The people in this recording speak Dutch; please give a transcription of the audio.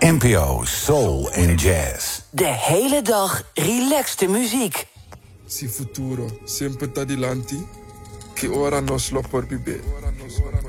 NPO Soul en Jazz. De hele dag relaxte muziek. Si futuro, sempre tadilanti, che ora non lo por bibe.